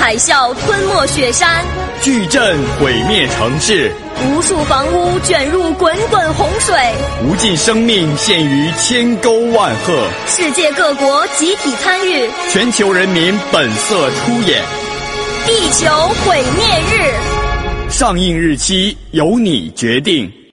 海啸吞没雪山， 巨震毁灭城市， 无数房屋卷入滚滚洪水， 无尽生命陷于千沟万壑。 世界各国集体参与， 全球人民本色出演。 地球毁灭日， 上映日期由你决定。